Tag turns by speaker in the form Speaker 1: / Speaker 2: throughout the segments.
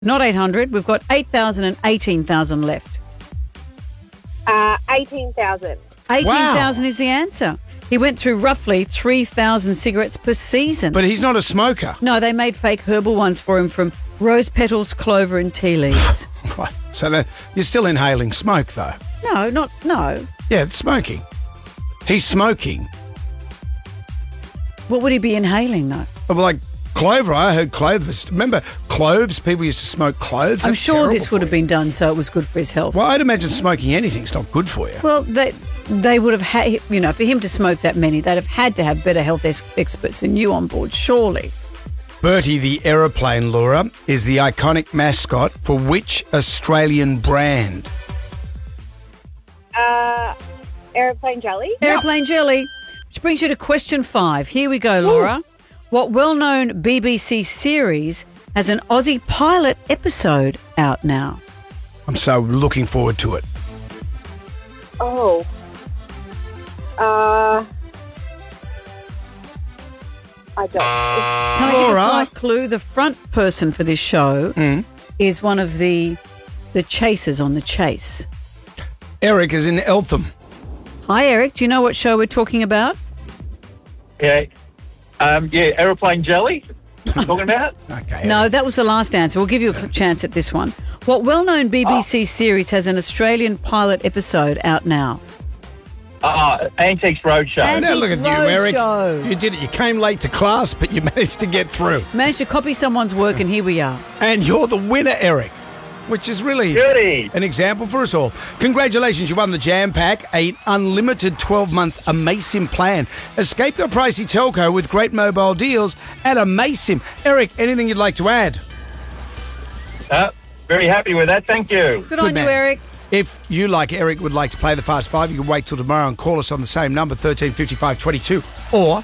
Speaker 1: Not 800. We've got 8,000 and 18,000 left.
Speaker 2: 18,000.
Speaker 1: 18,000 is the answer. He went through roughly 3,000 cigarettes per season.
Speaker 3: But he's not a smoker.
Speaker 1: No, they made fake herbal ones for him from rose petals, clover and tea leaves.
Speaker 3: Right. So you're still inhaling smoke, though.
Speaker 1: No.
Speaker 3: Yeah, it's smoking. He's smoking.
Speaker 1: What would he be inhaling, though?
Speaker 3: Well, like clover. I heard cloves. Remember cloves? People used to smoke cloves.
Speaker 1: I'm
Speaker 3: That's
Speaker 1: sure
Speaker 3: terrible
Speaker 1: this would
Speaker 3: for
Speaker 1: have been done so it was good for his health.
Speaker 3: Well, I'd imagine smoking anything's not good for you.
Speaker 1: Well, they would have had, for him to smoke that many, they'd have had to have better health experts than you on board, surely.
Speaker 3: Bertie the aeroplane, Laura, is the iconic mascot for which Australian brand?
Speaker 2: Aeroplane jelly.
Speaker 1: Aeroplane jelly. Which brings you to question 5. Here we go, Laura. Ooh. What well-known BBC series has an Aussie pilot episode out now?
Speaker 3: I'm so looking forward to it.
Speaker 2: Oh. I don't.
Speaker 1: Can I give a slight clue? The front person for this show is one of the chasers on The Chase.
Speaker 3: Eric is in Eltham.
Speaker 1: Hi, Eric. Do you know what show we're talking about?
Speaker 4: Yeah. Aeroplane jelly. Talking about?
Speaker 3: Okay.
Speaker 1: No, that was the last answer. We'll give you a chance at this one. What well-known BBC series has an Australian pilot episode out now?
Speaker 4: Antiques Roadshow.
Speaker 3: Now look at you, Eric.
Speaker 1: Roadshow.
Speaker 3: You did it. You came late to class, but you managed to get through.
Speaker 1: Managed to copy someone's work, and here we are.
Speaker 3: And you're the winner, Eric, which is really an example for us all. Congratulations, you won the Jam Pack, an unlimited 12-month Amaysim plan. Escape your pricey telco with great mobile deals at Amaysim. Eric, anything you'd like to add?
Speaker 4: Very happy with that. Thank you.
Speaker 1: Good on
Speaker 3: man.
Speaker 1: you, Eric.
Speaker 3: If you, like Eric, would like to play the Fast Five, you can wait till tomorrow and call us on the same number, 135522, or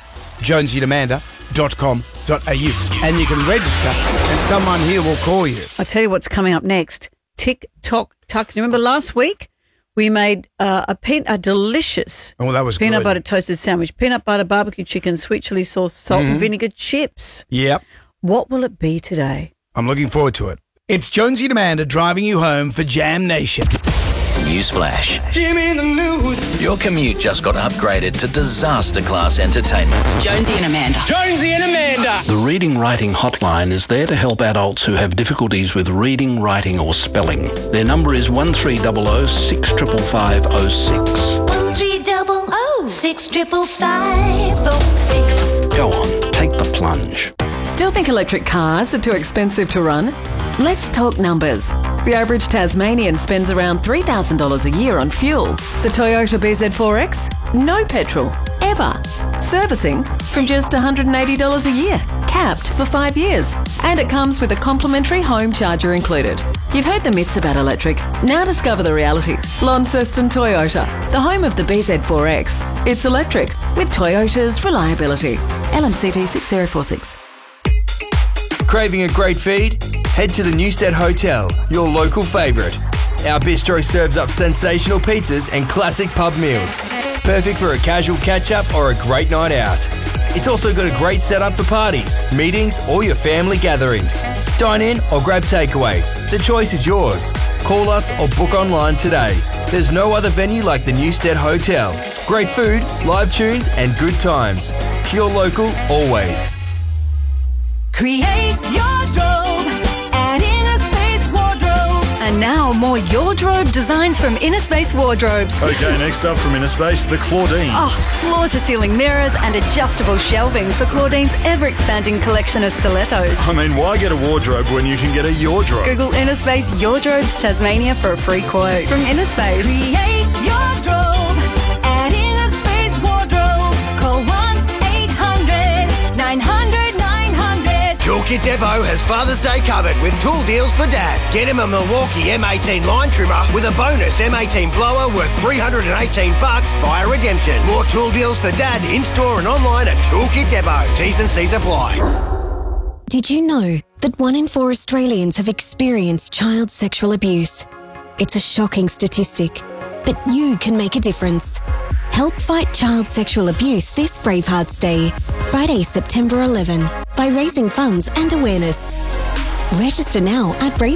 Speaker 3: jonesyamanda.com.au. And you can register, and someone here will call you.
Speaker 1: I'll tell you what's coming up next. Tick, tock, tuck. Remember last week we made a delicious
Speaker 3: that was
Speaker 1: peanut
Speaker 3: good.
Speaker 1: butter toasted sandwich, peanut butter, barbecue chicken, sweet chili sauce, salt and vinegar chips.
Speaker 3: Yep.
Speaker 1: What will it be today?
Speaker 3: I'm looking forward to it. It's Jonesy and Amanda driving you home for Jam Nation.
Speaker 5: Newsflash.
Speaker 6: Give me the news.
Speaker 5: Your commute just got upgraded to disaster class entertainment.
Speaker 6: Jonesy and Amanda. Jonesy and Amanda.
Speaker 7: The Reading Writing Hotline is there to help adults who have difficulties with reading, writing or spelling. Their number is 1300 65506.
Speaker 8: 1300 65506.
Speaker 7: Go on, take the plunge.
Speaker 9: Still think electric cars are too expensive to run? Let's talk numbers. The average Tasmanian spends around $3,000 a year on fuel. The Toyota BZ4X? No petrol. Ever. Servicing from just $180 a year. Capped for 5 years. And it comes with a complimentary home charger included. You've heard the myths about electric. Now discover the reality. Launceston Toyota, the home of the BZ4X. It's electric with Toyota's reliability. LMCT 6046.
Speaker 10: Craving a great feed? Head to the Newstead Hotel, your local favourite. Our bistro serves up sensational pizzas and classic pub meals. Perfect for a casual catch-up or a great night out. It's also got a great setup for parties, meetings or your family gatherings. Dine in or grab takeaway. The choice is yours. Call us or book online today. There's no other venue like the Newstead Hotel. Great food, live tunes and good times. Pure local always.
Speaker 8: Create your drobe at Inner Space Wardrobes. And now more Your Drobe designs from Inner Space Wardrobes.
Speaker 11: Okay, next up from Inner Space, the Claudine.
Speaker 8: Floor-to-ceiling mirrors and adjustable shelving for Claudine's ever-expanding collection of stilettos.
Speaker 11: I mean, why get a wardrobe when you can get a Your Drobe?
Speaker 8: Google Inner Space Your Drobes Tasmania for a free quote. From Inner Space. Create your drobe at Inner Space Wardrobes. Call 1-800-900-900.
Speaker 12: Toolkit Depot has Father's Day covered with tool deals for Dad. Get him a Milwaukee M18 line trimmer with a bonus M18 blower worth $318 via redemption. More tool deals for Dad in-store and online at Toolkit Depot. T's and C's apply.
Speaker 13: Did you know that 1 in 4 Australians have experienced child sexual abuse? It's a shocking statistic, but you can make a difference. Help fight child sexual abuse this Bravehearts Day, Friday, September 11, by raising funds and awareness. Register now at